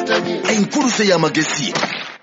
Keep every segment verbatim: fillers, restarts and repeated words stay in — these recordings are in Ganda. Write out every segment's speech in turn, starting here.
enkulusa y'amagezi.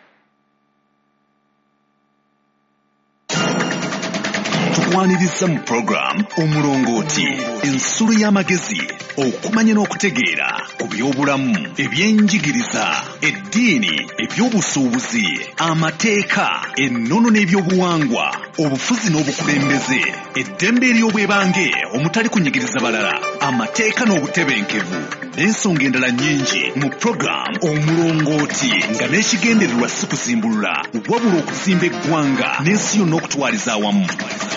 Tukwaniriza mu program omulongooti ensulu y'amagezi okumanya n'okutegeera ku by'obulamu, ebyenjigiriza, eddiini, eby'obusuubuzi, amateeka, ennono n'ebyobuwangwa, obufuzi n'obukulembeze, eddembe ery'obwebange omutali kunyigiriza balala, amateeka n'obutebenkevu n'ensonga endala nnyingi mu program omulongooti nga n'ekigendererwa si kuzimbulula wabula okuzimba eggwanga n'ensi yonna okutwaliza awamu.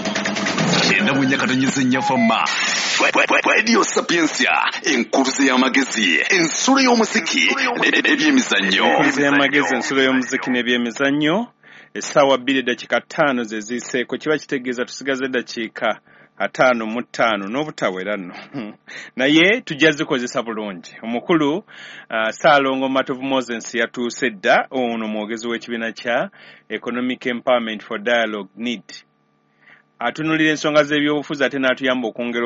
Enda bwennyakatanyeza ennyafama Radio Sapiensia, enkuluze y'amagezi, ensolo y'omuziki n'ebyemizannyo. Enkuluze y'amagezi, ensolo y'omuziki n'ebyemizannyo. Essaawa bbiri dakiika ttaano ze ziiseeko, kiba kitegeeza tusigaze dakiika ataano mu ttaano n'obutawera nno. Naye tujja zikozesa bulungi. Omukulu uh, Ssaalongo Matovu Moses yatuuse dda, ono mwogezi w'ekibiina kya Economic Empowerment for Dialogue N E D. Atunulira ensonga z'ebyobufuzi ate n'atuyamba okwongera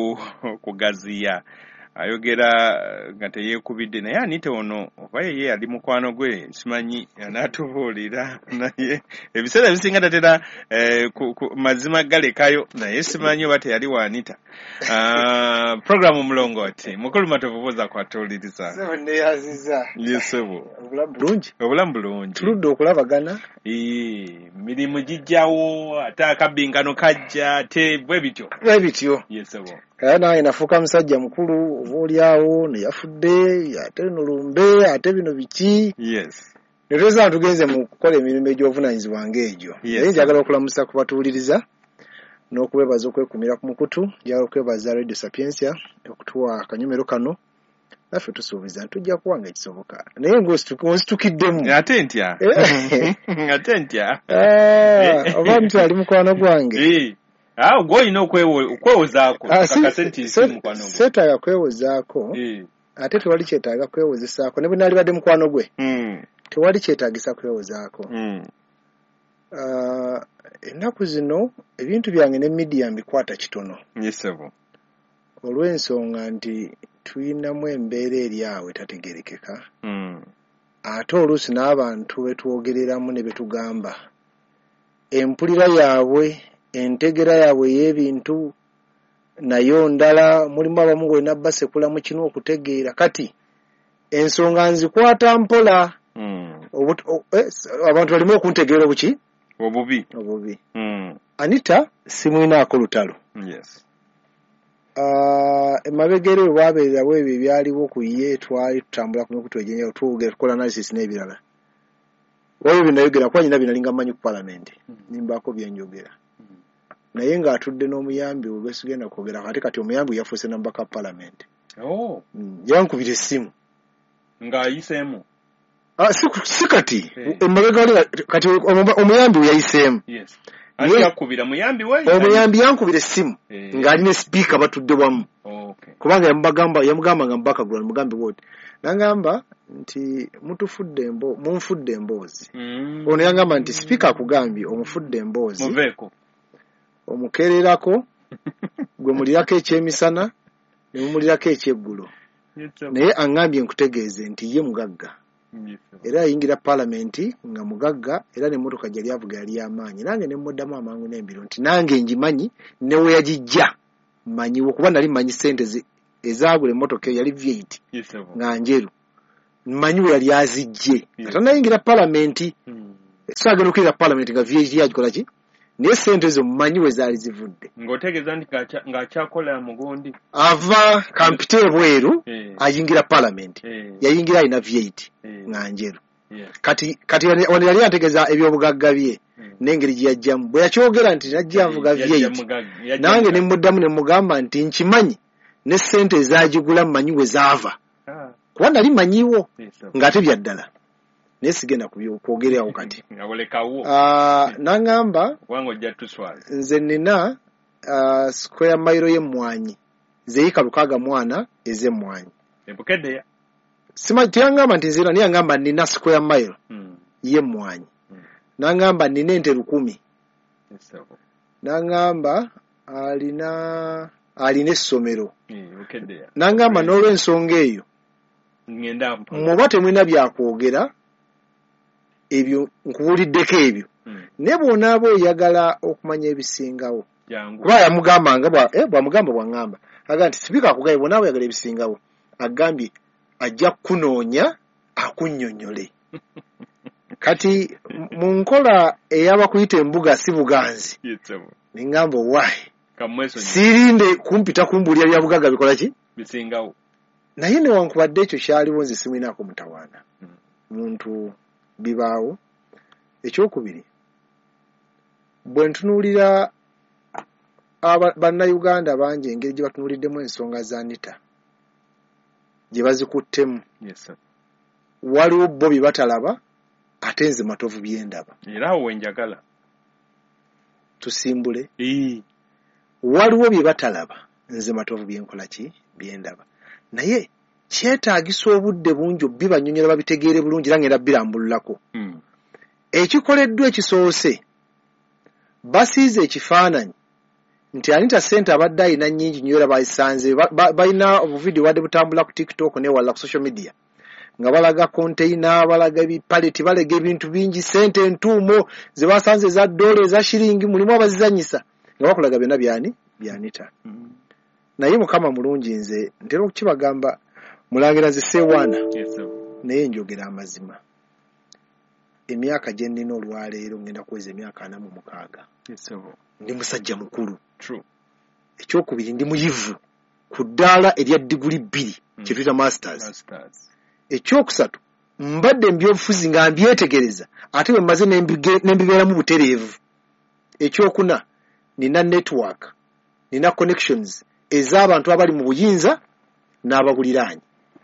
okugaziya. Ayogera nga teyeekubidde naye Anita ono oba ye ali mukwano gwe simanyi anaatubuulira naye ebiseera bisinga tatera eh, ku, ku, mazima galekayo naye simanyi oba teyali wa Anita. Uh, programu mulongooti mukulu Matovu boza kwatuuliriza. Sebo neyaziza. Yesebo. Obulamu bulungi. Obulamu bulungi. Tuludde okulabagana. Ee, mirimu gijjawo ate akabinkano kajja ate bwe bityo. Bwe bityo. Yesebo. Kaya naye nafuuka musajja mukulu oba olyawo ne yafudde ate nolumbe ate bino biki. Yes. Netweza tugenze mu kukola emirimu egy'obuvunaanyizibwa ng'egyo. Naye njagala okulamusa kubatuuliriza n'okwebaza okwekumira ku mukutu, njagala okwebaza Radio Sapiensia okutuwa akanyomero kano. Naffe tusuubiza tujja kuwanga ekisoboka. Naye ng'ositukiddemu. Ate ntya. Ate ntya. Oba nti ali mukwano gwange. Ah, gw'olina okwewozaako kakasenti si mukwano gwe. Seetaaga kwewozaako ate tewali kyetaaga kwewozesaako ne bwe naalibadde mukwano gwe tewali kyetaagisa kwewozaako. Ennaku zino ebintu byange ne media mbikwata kitono. Yesebo. Olw'ensonga nti tuyinamu embeera eri awo etategerekeka. Ate oluusi n'abantu betwogereramu ne betugamba empulira yaabwe entegera yaabwe y'ebintu nayo ndala mulimu abamu gwe nabba sekulamu kino okutegeera kati ensonga nzikwata mpola. Abantu balimu okuntegeera obuki obubi obubi. Anita simwinaako lutalo. Yes. Uh, emabegere we bwabeererawo ebyo ebyaliwo ku ye twali tutambula ku mikutu egyenjawulo tuwogera tukola analysis n'ebirala. Wabyo binayogera kuba nyina binalinga mmanyi ku palamenti nimbaako byenjogera. Naye ng'atudde n'omuyambi we besigenda kwogera kati kati omuyambi yafuuse n'omubaka wa palamenti. Oh. Mm, yankubira essimu. Ng'ayiseemu. Ah, si, si kati. Emabega kati omuyambi we yayiseemu. Yes. Ati yakubira muyambi we? Omuyambi yankubira essimu ng'ali ne speaker batudde wamu. Okay. Kubanga yamugamba yamugamba nga mbaka gula mugambi wote. Nangamba nti mutufudde embo munfudde emboozi. Mm. Ono yangamba nti speaker akugambye omufudde emboozi. Muveeko. Omukererako gwe mulirako ekyemisana ne mumulirako ekyeggulo. Naye angambye nkutegeeze nti ye mugagga. Era ayingira palamenti nga mugagga era ne mmotoka gyali avuga yali amaanyi. Nange ne mmuddamu amangu n'embiro nti nange ngimanyi ne we yagijja mmanyiwo kuba nali mmanyi ssente ezaagula emmotoka yali V eight nga njeru. Mmanyi we yali azijje. Ate nayingira palamenti. Saagenda okuyingira palamenti nga V eight yagikola ki? Naye ssente zo mmanyi we zaali zivudde. Ng'otegeeza nti ng'akyakola mugundi. Ava kampite bweru ayingira palamenti. Yayingira alina V eight nga njeru. Kati kati wano yali ategeeza ebyobugagga bye n'engeri gye yajjamu. Bwe yakyogera nti najja avuga V eight nange ne mmuddamu ne mugamba nti nkimanyi ne ssente ezaagigula mmanyi we zaava. Kuba nali mmanyiwo ng'ate bya ddala. Naye sigenda kwogerawo kati. Ah, nangamba wango ojja tuswala. Nze nina uh, square mile y'emmwanyi zeyika lukaaga mwana ez'emmwanyi. Ebukedde. Sima tyangamba nti nzira niye ngamba nina square mile hmm. y'emmwanyi. Hmm. Nangamba nina ente lukumi. Yes, nangamba alina alina essomero. Hmm, ebukedde. Nangamba n'olw'ensonga eyo ngenda muba temulina byakwogera ebyo nkubuliddeko ebyo mm. ne bw'onaaba oyagala okumanya ebisingawo jangu kuba yamugambanga bwa eh, bwamugamba bwangamba aga nti sipiika akugaye bw'onaaba oyagala ebisingawo agambye ajja kunoonya akunnyonnyole kati mu nkola ey'abakuyita embuga si buganzi yetsebo ningamba waayi kamweso sirinde kumpita kumbulya bya bugaga bikola ki bisingawo naye newankubadde ekyo kyaliwo nze simwinaako mutawaana mm. muntu bibaawo ekyokubiri bwe ntunuulira bannayuganda bangi engeri gye batunuuliddemu ensonga za Anita gye bazikuttemu yes sir waliwo bo bye batalaba ate nze matovu byendaba era awo wenjagala tusimbule ee waliwo bye batalaba nze matovu byenkola ki byendaba naye kyetaagisa obudde bungi bibanyonyola babitegeere bulungi era ngenda birambululako mm. ekikoleddwa ekisoose basiize ekifaananyi nti Anita Ssente abadde ayina nnyingi nnyo era bayisanze balina obuvidiyo wadde butambula ku TikTok ne wala ku social media nga balaga container balaga ebipaleti balega ebintu bingi ssente entuumo ze basanze za dola eza shiringi mulimu abazizanyisa nga bakulaga byonna byani byanita mm. naye mukama mulungi nze ntera okukibagamba mulangira nze seewaana yes sir naye njogera amazima emyaka gye nnina olwaleero ngenda kuweza emyaka ana mu mukaaga yes sir ndi musajja mukulu true ekyokubiri ndi muyivu ku ddaala erya diguli bbiri mm. kye tuyita masters masters ekyokusatu mbadde mbyobufuzi nga mbyetegereza ate bwe mmaze n'embibeeramu butereevu ekyokuna nina network nina connections ez'abantu abali mu buyinza n'ababuliraanyi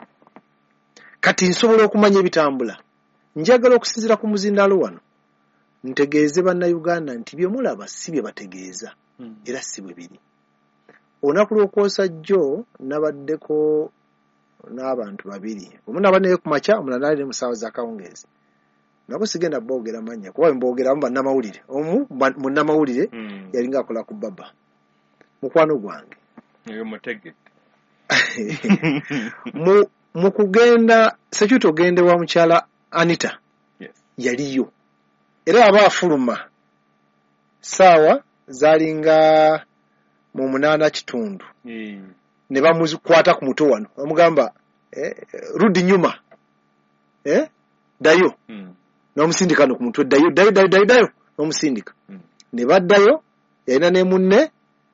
kati nsobola okumanya ebitambula njagala okusinziira ku muzindaalo wano ntegeeze bannayuganda nti bye mulaba si bye bategeeza mm. era si bwe biri olunaku lw'okwosa jjo nabaddeko n'abantu babiri omu naba naye ku makya omulala ali ne mu ssaawa z'akawungeezi nabo sigenda boogera mannya kuba mboogeramu bannamawulire omu munnamawulire mm. yalinga akola ku baba mukwano gwange eyo mutegedde mu mu kugenda sekyuti ogende wa mukyala Anita yes yaliyo era aba afuluma saawa zalinga mu munaana kitundu mm. ne bamukwata ku muto wano bamugamba eh, rudi nyuma eh dayo mm. n'omusindika no ku mutwe dayo dayo dayo dayo dayo n'omusindika mm. ne baddayo yalina ne munne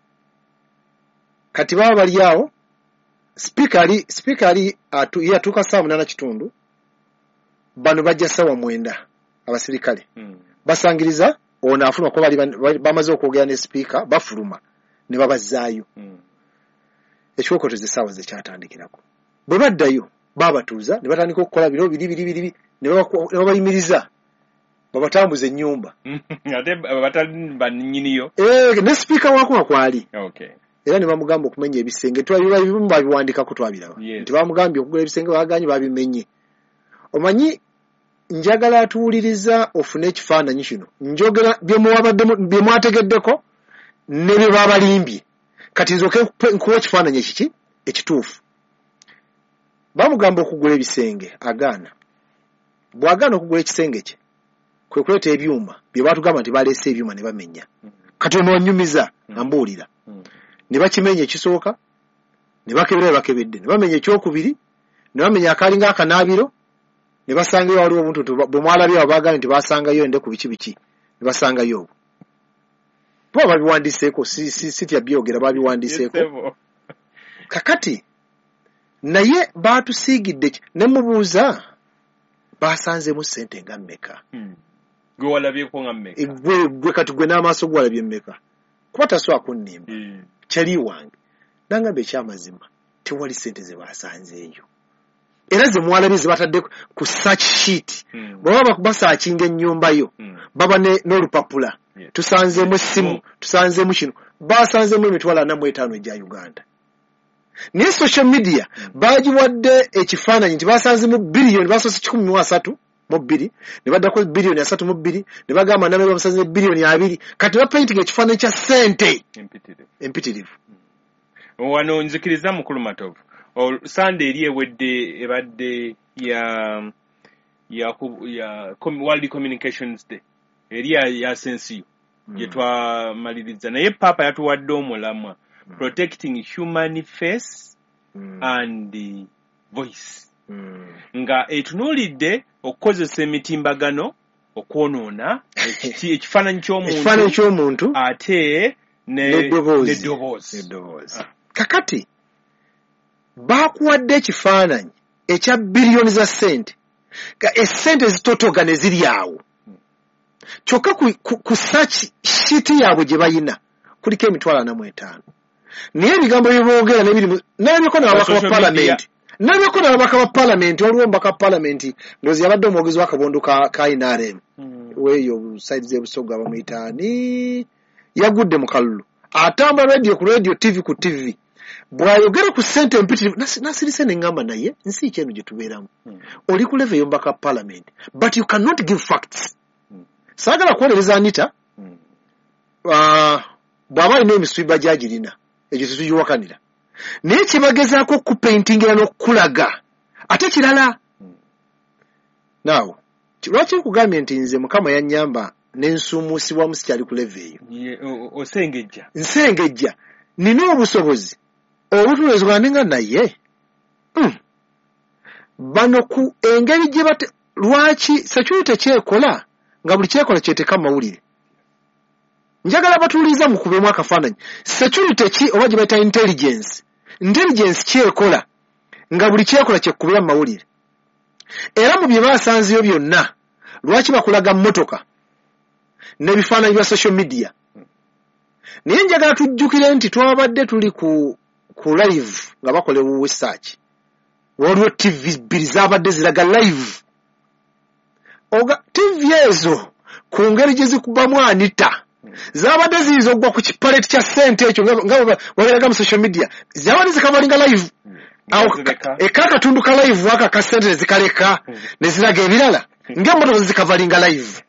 kati baba bali awo speaker ali speaker ali atu yatuka saa munana kitundu bano bajja sawa mwenda abasirikale mm. basangiriza ona afuluma ko bali bamaze okwogera ne speaker bafuluma ne babazaayo mm. ekyokotoze sawa ze kyatandikirako bwe baddayo babatuuza ne batandika okukola biro biri biri biri ne babayimiriza babatambuza ennyumba ate batali bannyiniyo eh ne speaker wako kwali okay era ne bamugamba okumenya ebisenge twabiba bimu babiwandika ko twabiraba yes. nti bamugambye okugula ebisenge baganye babimenye omanyi njagala atuwuliriza ofune ekifaananyi kino njogera bye muwabadde bye mwategeddeko ne bye babalimbye kati nzoke nkuwa ekifaananyi ekiki ekituufu bamugamba okugula ebisenge agaana bw'agaana okugula ekisenge kye kwe kuleeta ebyuma bye batugamba nti baleese ebyuma ne bamenya kati onoonyumiza ambuulira ne bakimenya ekisooka ne bakebera bakebedde ne bamenya ekyokubiri ne bamenya akalinga akanaabiro ne basangayo waliwo obuntu bwe mwalabye abagana nti basangayo ende ku biki biki ne basangayo obwo bo babiwandiseeko si si sitya byogera babiwandiseeko kakati naye baatusiigidde ne mubuuza basanzemu ssente nga mmeka gwe walabyeko nga mmeka gwe gwe kati gwe n'amaaso gwe walabye mmeka kuba taswa kunnimba kyali wange nangamba ekyamazima tewali ssente ze basanzeeyo era ze mwalabye ze batadde ku search sheet bw'aba basaakinga ennyumba yo baba n'olupapula tusanzeemu essimu tusanzeemu kino basanzeemu emitwalo ana mu etaano egya Uganda naye social media bagiwadde ekifaananyi nti basanzeemu biliyoni basoose kikumi mu asatu mu bbiri ne baddako biliyoni asatu mu bbiri ne bagamba nabe bamusanze biliyoni abiri kati bapaintinga ekifaananyi kya ssente empitirivu wano nzikiriza mukulu Matovu or Sunday eri ewedde ebadde ya ya ya World Communications Day eri ya sensi mm. yetwa maliriza naye papa yatuwadde omulamwa mm. protecting human face mm. and the voice mm. nga etunulidde okukozesa emitimbagano okwonoona ekifaananyi ky'omuntu ky'omuntu ate ne ddoboozi kakati baakuwadde ekifaananyi ekya biliyoni za sente esente ezitotogane ziri awo kyokka ku, ku, ku search sheet yaabwe gye bayina kuliko emitwalo ana mu etaano naye ebigambo bye boogera n'ebiri n'abyeko n'ababaka ba paalamenti n'abyeko n'ababaka ba paalamenti waliwo omubaka paalamenti ndowooza yabadde omwogezi w'akabondo ka, ka N R M hmm. weeyo saidi z'ebusogga bamuyitaani yagudde mu kalulu atamba radio ku radio T V ku T V bwayogera ku sente mpitirivu nasirise n'engamba naye nsi kyeno gye tubeeramu hmm. oli ku level y'omubaka parliament but you cannot give facts hmm. saagala kwolereza Anita hmm. uh, bw'aba alina emiswiba gy'agirina egyo tetugiwakanira naye kyebagezaako kupaintingira n'okulaga ate kirala hmm. naawe lwaki nkugambye nti nze Mukama yannyamba n'ensumuusibwamu sikyali ku level eyo yeah, osengejja nsengejja nina obusobozi obutulezwa ninga naye mm. bano ku engeri gye bate lwaki security kyekola nga buli kyekola kyeteka mawulire njagala batuliza mu kubemu akafaananyi security ki oba gye bayita intelligence intelligence kyekola nga buli kyekola kyekubira mawulire era mu bye basanziyo byonna lwaki bakulaga mmotoka n'ebifaananyi bya social media naye njagala tujjukire nti twabadde tuli ku ku live nga bakola research waliwo T V bbiri zabadde ziraga live oga T V ezo ku ngeri gye zikubamu Anita zabadde ziyiza okugwa ku kipaleti kya sente ekyo nga waberaga mu social media zabadde zikavalinga live ekakatundu ka live waka ka sente zikaleka ne ziraga ebirala ng'emmotoka zikavalinga live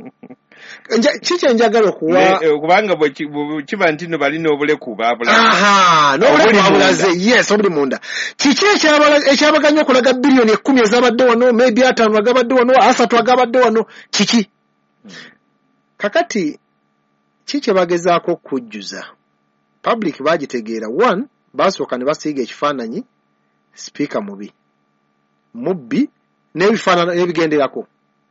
Chiche njagala okuwa kubanga bwe kiba ntino balina obuleku babula aha n'obuleku babulaze yes obuli munda kiki ekyabaganya okulaga biliyoni ekkumi ezabadde wano maybe ataano agabadde wano asatu agabadde wano kiki kakati kiki bagezaako okujjuza public bagitegeera one basooka ne basiiga ekifaananyi speaker mubi mubbi n'ebifaananyi ebigenderako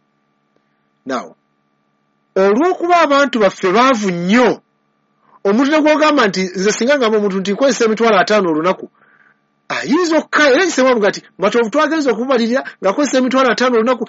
now olw'okuba abantu baffe baavu nnyo omuntu ne gwogamba nti nze singa ngamba omuntu nti nkozesa emitwalo ataano olunaku ayinza okukka era kisemwabuga ati matovu twagenza okubalirira ng'akozesa emitwalo ataano olunaku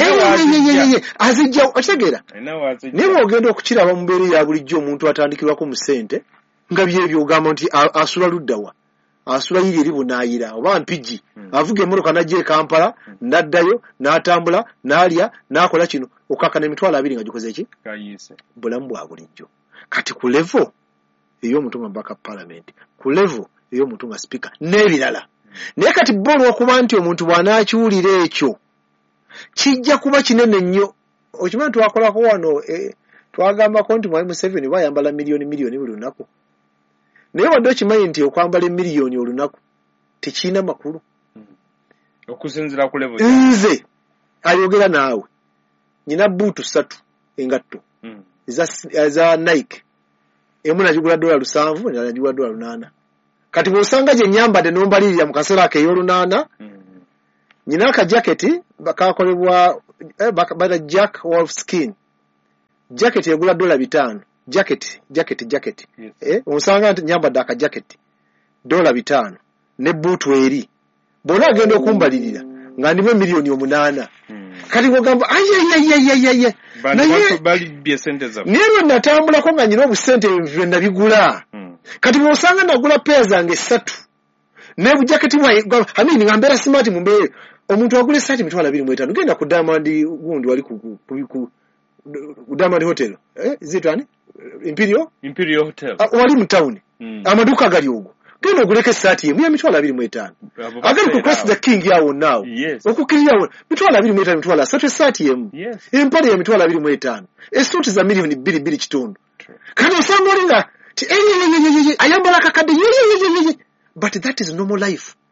azijja okitegeera naye bw'ogenda okukiraba mu mbeera ya bulijjo omuntu atandikirwako mu ssente nga byebyo ogamba nti asula luddawa asula yiri eri bunaayira oba mpigi avuga emmotoka n'ajja e Kampala n'addayo n'atambula n'alya n'akola kino okakana emitwalo abiri nga gikoze ki bulamu bwa bulijjo kati ku level ey'omuntu nga mbaka parliament ku level ey'omuntu nga speaker n'ebirala naye kati bo olw'okuba nti omuntu bw'anaakiwulira ekyo kijja kuba kinene nnyo okimanyi twakolako wano twagambako nti mwami Museveni bayambala miliyoni miliyoni buli lunaku naye wadde okimanyi nti okwambala emiliyoni olunaku tekiina makulu okusinzira ku level nze ayogera naawe nyina buutu ssatu engatto mm. eza Nike emu nagigula dola lusanvu endala nagigula dola lunaana kati bw'osanga gye nyambadde n'ombalirira mu kaseera ako ey'olunaana mm. nyina akajaketi bakakolebwa eh, bata Jack Wolfskin jaketi egula dola bitaano jacket jacket jacket yes. eh osanga nti nyambadde akajaketi dola bitaano ne buutu eri bona agenda okumbalirira nga ndimo miliyoni omunaana hmm. kati ngogamba ayayayayayaya naye bali bye sente za niyo natambula ko nga nyina obusente bwe nabigula hmm. kati bw'osanga nagula peya zange ssatu ne bujaketi bwa amini ngambera smart mu mbeere omuntu agule sati mitwala abiri mu etaano genda ku Diamond gundi wali ku ku Diamond Hotel eh zitwani Imperial Imperial Hotel uh, wali mu town mm. amaduka gali ogwo genda oguleke sati emu ya mitwala abiri mu etaano agali ku Cross the King yawo now yes. okukiriyawo mitwala abiri mu etaano mitwala satu sati emu yes. empale ya mitwala abiri mu etaano esuti za miliyoni bbiri bbiri kitundu kandi osanga olinga ayambala kakadde but that is normal life mm.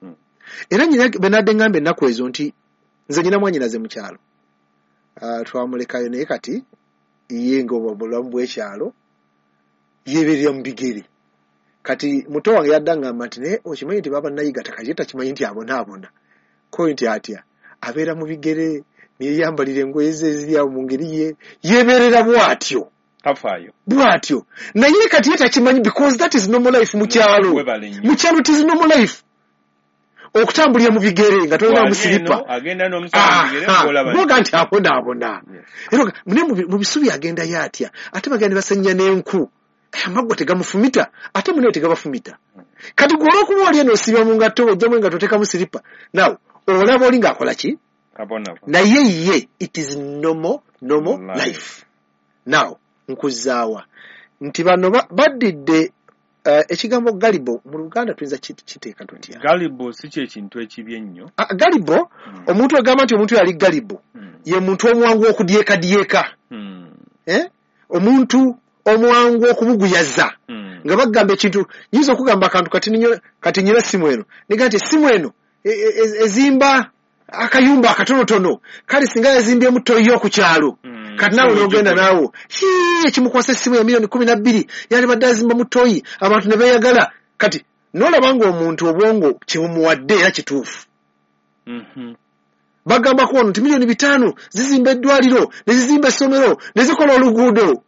era nyina benadde ngambe ennaku ezo nti nze nyina mwanyinaze mu kyalo uh, twamulekayo naye kati ye ng'obulamu bw'ekyalo yeeberera mu bigere kati muto wange yadda ngamba nti naye okimanyi nti baba nayiga takajye takimanyi nti abonaabona ko nti atya abeera mu bigere neyeyambalira engoye ze eziri awo mu ngeri ye yeeberera bw'atyo tafaayo bw'atyo naye kati ye takimanyi because that is normal life mu kyalo mu kyalo it is normal life okutambulira mu bigere nga tolina musiripa agenda n'omusana mu bigere ng'olaba boga nti abonaabona era mune mu bisubi agenda yatya ate bagenda basenya n'enku amaggwa tegamufumita ate munaye tegabafumita kati gwe olw'okuba oli eno osiba mu ngatto ojjamu engatto otekamu siripa nawe olaba oli ng'akola ki naye ye it is normal normal life, life. Now nkuzaawa nti bano baddidde uh, ekigambo galibo mu Luganda tuyinza kiteeka tutya galibo si kye kintu ekibi ennyo uh, galibo mm. omuntu agamba nti omuntu yali galibo mm. ye muntu omwangu okudyekadyeka mm. eh? omuntu omwangu okubuguyaza mm. nga bagamba ekintu nyinza okugamba akantu kati ninyo kati nyina simu eno niga nti simu eno ezimba e, e, akayumba akatonotono kale singa yazimbye mu toyo ku kyalo mm. kati nawe n'ogenda naawo hii ekimukwasa essimu ya milioni kumi na bbiri yali badde azimba mu toyi abantu ne beeyagala kati n'olaba ng'omuntu obwongo kibumuwadde era kituufu mm-hmm. bagamba ku wano nti milioni bitaano zizimba eddwaliro ne zizimba essomero ne zikola oluguudo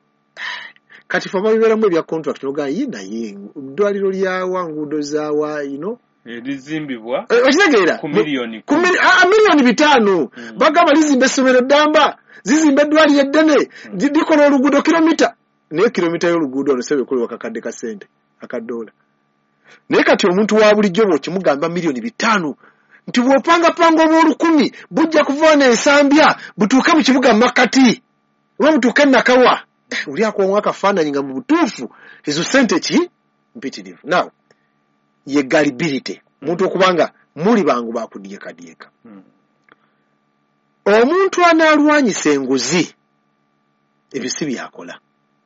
kati fama bibeeramu ebya contract nogaa ye naye eddwaliro lyawa nguudo zaawa you know lizimbibwa okitegeera ku milioni ku milioni bitaano mm. bagamba lizimba essomero ddamba zizimba eddwaliro eddene likola oluguudo kilomita naye kilomita y'oluguudo ono sebe kuliwa kakadde ka ssente akadoola naye kati omuntu wa bulijjo bw'okimugamba milioni bitaano nti bw'opangapanga obw'olukumi bujja kuvaana ensambya butuuke mu kibuga makati oba butuuke nakawa uli akwonga akafaananyi nga mu butuufu ezo ssente ki mpitirivu now ye galibility muntu okubanga muli bangu bakudyekadyeka hmm. omuntu analwanyisa enguzi ebyo si byakola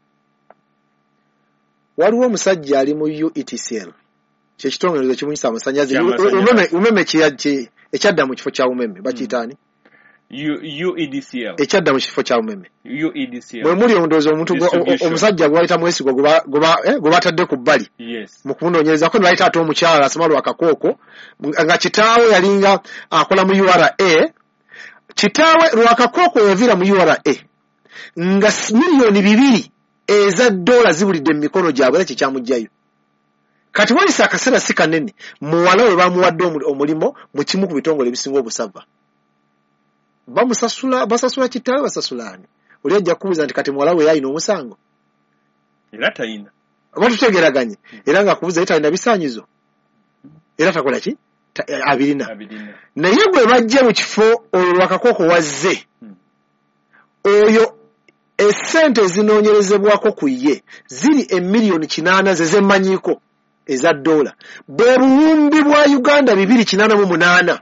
waliwo omusajja ali mu U E T C L kyekitongolezo kimuyisa amasanyazi umeme ekyadda mu kifo kya umeme bakiyitaani U E D C L ekyadda mu kifo kya umeme U E D C L bwe muli ondoozi omuntu omusajja gwe bayita mwesigo gwe batadde ku bbali mu kumunoonyerezako ne bayita ate omukyala asoma lwakakooko nga kitaawe yalinga akola mu U R A kitaawe lwakakooko yaviira mu U R A nga miliyoni bibiri eza dola zibulidde mu mikono gyabwe era kyekyamugjayo kati wayisa akaseera si kanene muwala we bamuwadde omulimo mu kimu ku bitongole ebisinga obusava bamusasula basasula kitaawe basasulani oli ajja kubuuza nti kati muwala we yalina omusango era talina batutegeraganye era nga kubuuza ye talina bisaanyizo era takola ki abirina naye gwe bajje mu kifo oyo lwakakooko wazze oyo essente ezinoonyerezebwako ku ye ziri emiliyoni kinaana ze zemmanyiiko eza dola bwe buwumbi bwa Uganda bibiri kinaana mu munaana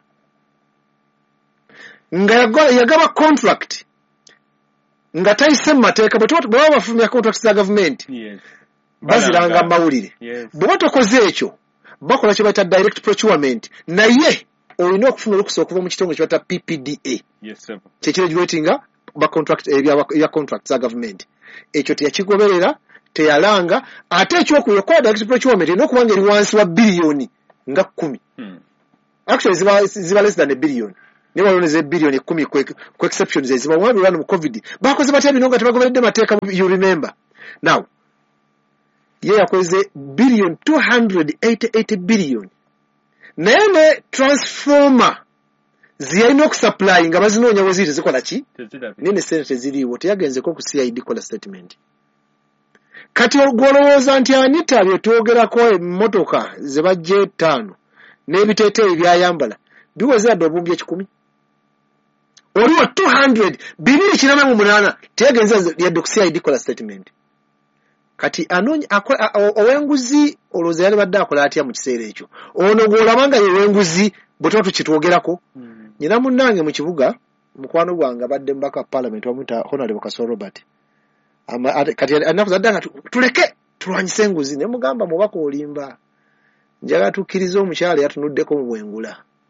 nga yagaba contract nga tayise mu mateeka bwebaba bafulumya contract za gavumenti yes. baziranga mawulire yes. bwe tokoze ekyo bakola kye bayita direct procurement naye olina okufuna olukusa okuva mu kitongole kye bayita P P D A yes, kyekiregulatinga ba contract ebya contract za gavumenti ekyo teyakigoberera teyalanga ate ekyokuyo kwa direct procurement n'okubanga eri wansi wa biliyoni nga kumi hmm. actually ziba, ziba less than a billion ne waloneze billion kumi ku exceptions eziba wabi bano mu covid bakoze batya bino nga tebagoberedde mateeka you remember now ye yakoze billion two hundred eighty-eight billion naye ne transformer ziyalina okusupply nga bazinoonya we ziri zikola ki nene sente ziriwo teyagenzeko ku C I D kola statement kati ogolowooza nti Anita bye twogerako emmotoka ze bajje ttaano n'ebiteeteeyi byayambala biweze adde obumbi ekikumi oliwo two hundred bibiri kinaana mu munaana teyagenza yadde ku C I D kola statement kati anoonya owenguzi olowooza yali badde akola atya mu kiseera ekyo ono gw'olabanga ye wenguzi bwe tuba tukitwogerako mm. nyina munnange mu kibuga mukwano gwange abadde mbaka parliament wamuyita Honorable Kasolo Robert Ama, kati anaku zadda nga tuleke tulwanyise enguzi ne mugamba mubaka olimba njagala tukkiriza omukyala yatunuddeko mu bwengula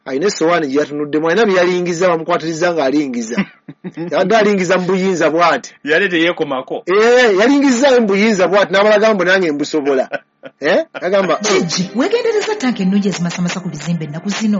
ayine sowaani gye yatunuddemu ayina bye yalingiza bamukwatiriza ng'alingiza yadde alingiza mu buyinza bw'ati yali teyeekomako ee yalingiza mu buyinza bw'ati n'abalagamba mbu nange mbusobola eh agamba Kiki wegendereza tank ennungi ezimasamasa ku bizimbe ennaku zino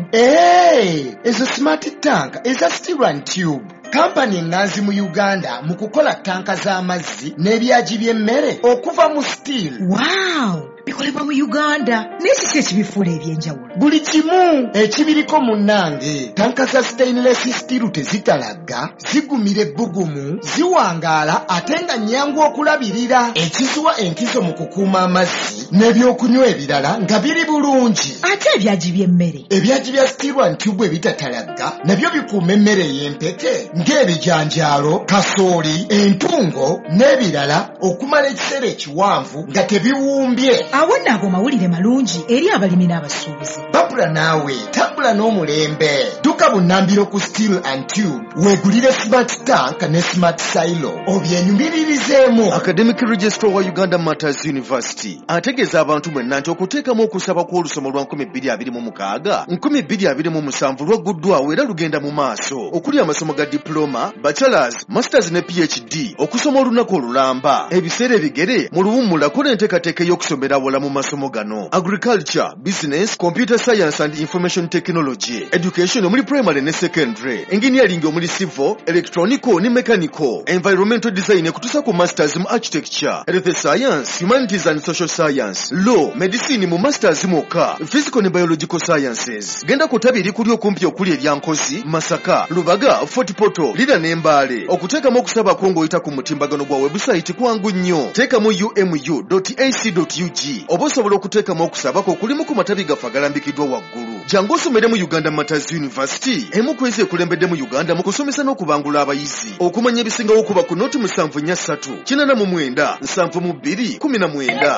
ee ezo smart tank eza steel and tube kampani enganzi mu Uganda mu kukola tanka z'amazzi n'ebyaji by'emmere okuva mu steel. Wow, bikolebwa mu Uganda n'ekiki ekibifuula ebyenjawulo buli kimu ekibiriko munnange. Tanka za stainless steel tezitalagga, zigumira ebbugumu, ziwangaala ate nga nnyangu okulabirira, ekizuwa enkizo mu kukuuma amazzi n'ebyokunywa ebirala nga biri bulungi. Ate ebyaji by'emmere ebyaji bya steel and tube ebitatalagga nabyo bikuuma emmere y'empeke ng'ebijanjaalo, kasooli, entungo n'ebirala okumala ekiseera ekiwanvu nga tebiwumbye. Awo nno ago mawulire malungi eri abalimi n'abasuubuzi. Babula naawe tambula n'omulembe. Dduka bunnambiro ku steel and tube weegulire smart tank ne smart silo obyenyumiririzemu. Academic Registrar wa Uganda Matters University ategeeza abantu mwenna nti okuteekamu okusaba kw'olusoma lwa nkumi bbiri abiri mu mukaaga nkumi bbiri abiri mu musanvu lwagguddwawo era lugenda mu maaso okuli amasomo ga diploma, bachelors, masters ne P H D okusoma olunaku olulamba. Ebiseera ebigere mu luwummula kola enteekateeka y'okusomera wala mu masomo gano: agriculture, business, computer science and information technology, education omuli primary ne secondary, engineering omuli civil, electronical ne mechanical, environmental design ekutusa ku masters mu architecture, health science, humanities and social science, law, medicine mu masters moka, physical ne biological sciences. Genda ku ttabi erikuli okumpi okuli eryankozi, Masaka, Lubaga, Fort Poto, Lida n'Embaale. Okuteekamu okusaba kwo ng'oyita ku mutimbagano gwa website kwangu nnyo. Teekamu u m u dot a c dot u g oba osobola okuteekamu okusaba kwo kulimu ku matabi gaffe agalambikiddwa waggulu. Jangu osomere mu Uganda Matters University, emu ku ezi ekulembedde mu Uganda mu kusomesa n'okubangula abayizi. Okumanya ebisingawo okuba ku noti musanvu nnya ssatu kinaana mu mwenda nsanvu mu bbiri kumi na mwenda.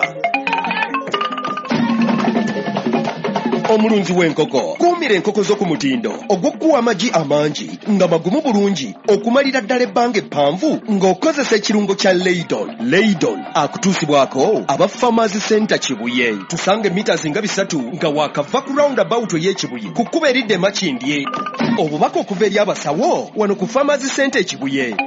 Omulunzi w'enkoko kuumira enkoko zo ku mutindo ogw'okkuwa amagi amangi nga magumu bulungi okumalira ddala ebbanga eppanvu ng'okozesa ekirungo kya Leydon. Leydon akutuusibwako aba Farmers Center Kibuye. Tusange mita zinga bisatu nga waakava ku roundabout y'Ekibuye ku kkubo eridda e Makindye. Obubaka okuva eri abasawo wano ku Farmers Center Kibuye.